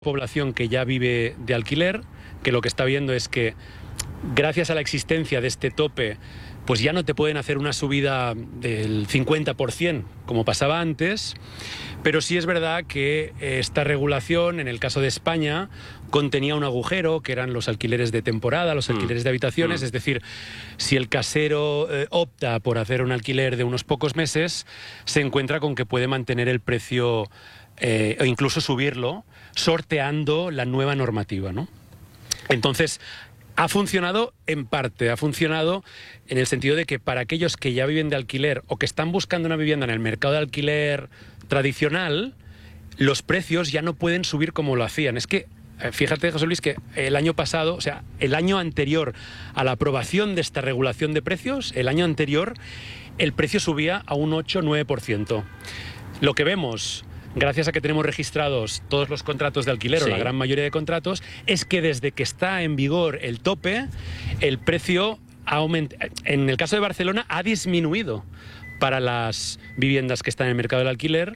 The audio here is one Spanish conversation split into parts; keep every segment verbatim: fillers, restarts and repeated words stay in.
Población que ya vive de alquiler, que lo que está viendo es que gracias a la existencia de este tope, pues ya no te pueden hacer una subida del cincuenta por ciento como pasaba antes, pero sí es verdad que esta regulación, en el caso de España, contenía un agujero, que eran los alquileres de temporada, los alquileres de habitaciones, mm. es decir, si el casero eh, opta por hacer un alquiler de unos pocos meses, se encuentra con que puede mantener el precio eh, o incluso subirlo, sorteando la nueva normativa, ¿no? Entonces, ha funcionado en parte, ha funcionado en el sentido de que para aquellos que ya viven de alquiler o que están buscando una vivienda en el mercado de alquiler tradicional, los precios ya no pueden subir como lo hacían. Es que, fíjate, José Luis, que el año pasado, o sea, el año anterior a la aprobación de esta regulación de precios, el año anterior, el precio subía a un ocho o nueve por ciento. Lo que vemos, gracias a que tenemos registrados todos los contratos de alquiler, sí. o la gran mayoría de contratos, es que desde que está en vigor el tope, el precio aumenta. En el caso de Barcelona ha disminuido para las viviendas que están en el mercado del alquiler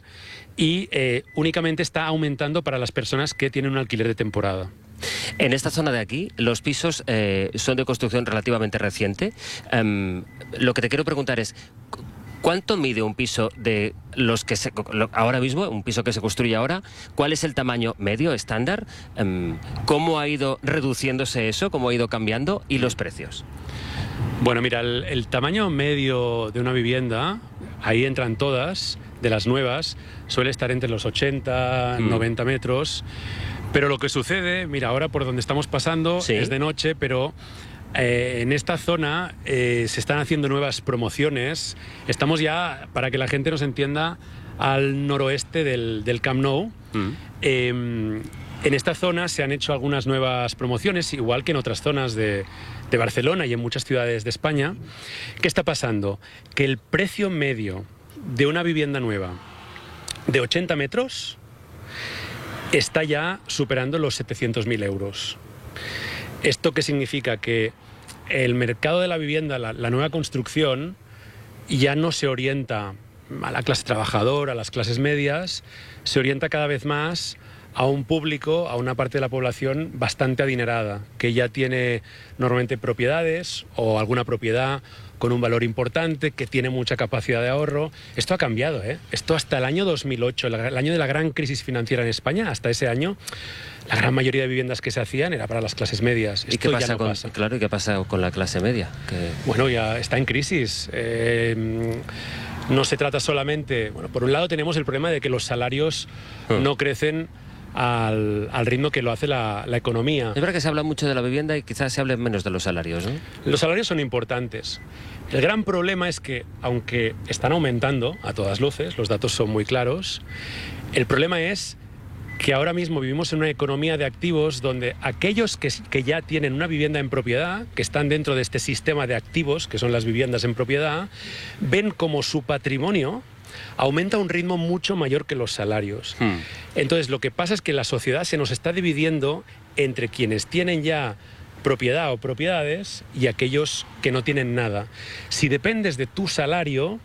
y eh, únicamente está aumentando para las personas que tienen un alquiler de temporada. En esta zona de aquí, los pisos eh, son de construcción relativamente reciente. Um, lo que te quiero preguntar es, ¿cuánto mide un piso de los que se, ahora mismo, un piso que se construye ahora? ¿Cuál es el tamaño medio, estándar? Um, ¿Cómo ha ido reduciéndose eso? ¿Cómo ha ido cambiando? ¿Y los precios? Bueno, mira, el, el tamaño medio de una vivienda, ahí entran todas, de las nuevas, suele estar entre los ochenta, mm. noventa metros. Pero lo que sucede, mira, ahora por donde estamos pasando, ¿sí? es de noche, pero Eh, en esta zona eh, se están haciendo nuevas promociones. Estamos ya, para que la gente nos entienda, al noroeste del, del Camp Nou. Mm. Eh, en esta zona se han hecho algunas nuevas promociones, igual que en otras zonas de, de Barcelona y en muchas ciudades de España. ¿Qué está pasando? Que el precio medio de una vivienda nueva de ochenta metros está ya superando los setecientos mil euros. ¿Esto qué significa? Que el mercado de la vivienda, la, la nueva construcción, ya no se orienta a la clase trabajadora, a las clases medias, se orienta cada vez más a un público, a una parte de la población bastante adinerada, que ya tiene normalmente propiedades o alguna propiedad con un valor importante, que tiene mucha capacidad de ahorro. Esto ha cambiado, ¿eh? Esto hasta el año dos mil ocho, el año de la gran crisis financiera en España, hasta ese año, la gran mayoría de viviendas que se hacían era para las clases medias. ¿Y qué pasa, no con, pasa. Claro, ¿y qué pasa con la clase media? Que... Bueno, ya está en crisis. Eh, no se trata solamente... Bueno, por un lado tenemos el problema de que los salarios hmm. no crecen Al, al ritmo que lo hace la, la economía. Es verdad que se habla mucho de la vivienda y quizás se hable menos de los salarios, ¿no? Los salarios son importantes. El gran problema es que, aunque están aumentando a todas luces, los datos son muy claros, el problema es que ahora mismo vivimos en una economía de activos donde aquellos que, que ya tienen una vivienda en propiedad, que están dentro de este sistema de activos, que son las viviendas en propiedad, ven como su patrimonio aumenta a un ritmo mucho mayor que los salarios. Hmm. Entonces, lo que pasa es que la sociedad se nos está dividiendo entre quienes tienen ya propiedad o propiedades y aquellos que no tienen nada. Si dependes de tu salario,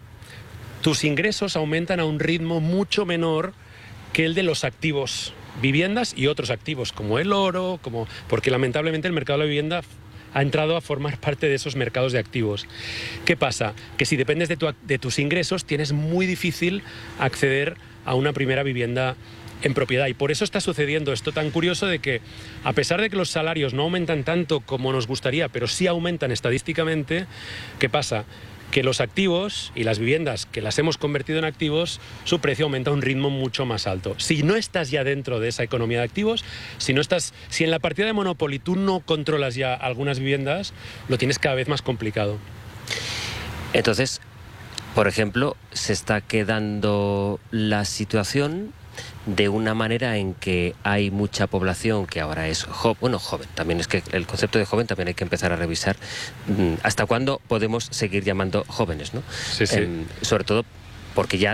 tus ingresos aumentan a un ritmo mucho menor que el de los activos, viviendas y otros activos, como el oro, como porque lamentablemente el mercado de la vivienda ha entrado a formar parte de esos mercados de activos. ¿Qué pasa? Que si dependes de, tu, de tus ingresos, tienes muy difícil acceder a una primera vivienda en propiedad. Y por eso está sucediendo esto tan curioso de que, a pesar de que los salarios no aumentan tanto como nos gustaría, pero sí aumentan estadísticamente, ¿qué pasa? Que los activos y las viviendas que las hemos convertido en activos, su precio aumenta a un ritmo mucho más alto. Si no estás ya dentro de esa economía de activos, si no estás, si en la partida de Monopoly tú no controlas ya algunas viviendas, lo tienes cada vez más complicado. Entonces, por ejemplo, se está quedando la situación de una manera en que hay mucha población que ahora es joven, bueno, joven, también es que el concepto de joven también hay que empezar a revisar hasta cuándo podemos seguir llamando jóvenes, ¿no? Sí, sí. Eh, sobre todo porque ya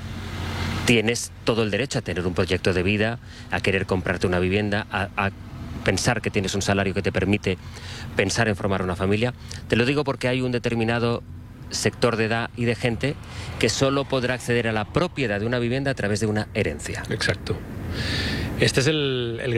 tienes todo el derecho a tener un proyecto de vida, a querer comprarte una vivienda, a, a pensar que tienes un salario que te permite pensar en formar una familia. Te lo digo porque hay un determinado sector de edad y de gente que solo podrá acceder a la propiedad de una vivienda a través de una herencia. Exacto. Este es el, el